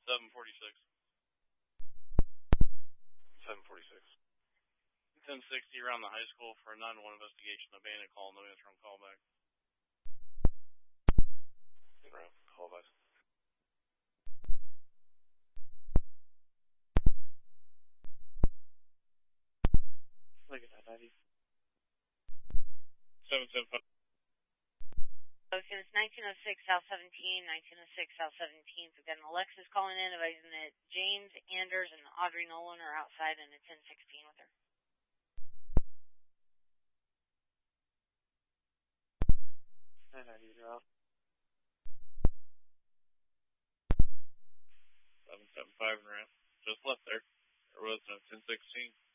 746. 746. 1060 around the high school for a 911 investigation. Abandoned call. No answer on callback. Around callback. Look at that, 90. 775. It's 1906 South 17, 1906 South 17th. We've got an Alexis calling in advising that James Anders and Audrey Nolan are outside in a 1016 with her. You're out. 775 and ramp. Just left there. There was no 1016.